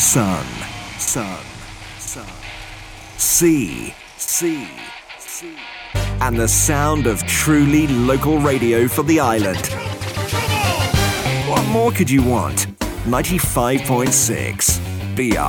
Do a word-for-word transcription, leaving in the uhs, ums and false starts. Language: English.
sun, sun, sun, sea, sea, sea, and the sound of truly local radio for the island. What more could you want? ninety-five point six B R